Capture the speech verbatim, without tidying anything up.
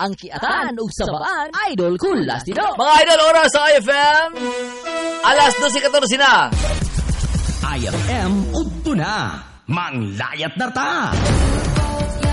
ang kiatan ug saban idol kulas dito. Mga idol, oras sa I F M. Alas dose katorse na. I F M udto na. Manglayat na ta.